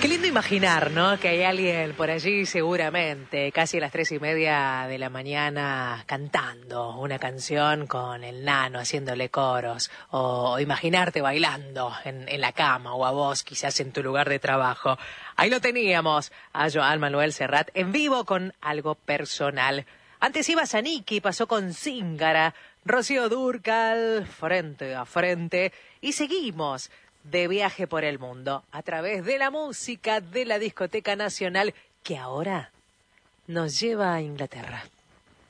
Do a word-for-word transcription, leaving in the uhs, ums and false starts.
Qué lindo imaginar, ¿no? Que hay alguien por allí seguramente, casi a las tres y media de la mañana, cantando una canción con el nano, haciéndole coros. O, o imaginarte bailando en, en la cama o a vos, quizás en tu lugar de trabajo. Ahí lo teníamos, a Joan Manuel Serrat, en vivo con algo personal. Antes iba Zanicki, pasó con Zíngara, Rocío Dúrcal, frente a frente. Y seguimos de viaje por el mundo, a través de la música de la Discoteca Nacional, que ahora nos lleva a Inglaterra.